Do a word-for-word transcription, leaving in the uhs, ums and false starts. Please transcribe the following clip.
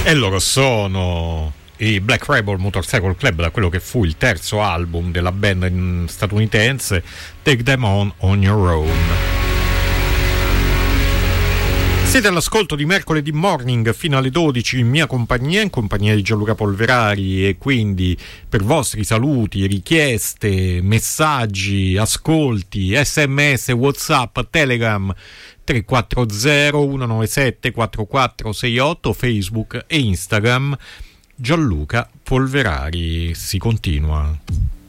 E loro sono i Black Rebel Motorcycle Club, da quello che fu il terzo album della band statunitense, Take Them On On Your Own. Siete all'ascolto di Mercoledì Morning fino alle dodici in mia compagnia, in compagnia di Gianluca Polverari, e quindi per vostri saluti, richieste, messaggi, ascolti, sms, WhatsApp, Telegram tre quattro zero uno nove sette quattro quattro sei otto, Facebook e Instagram Gianluca Polverari. Si continua.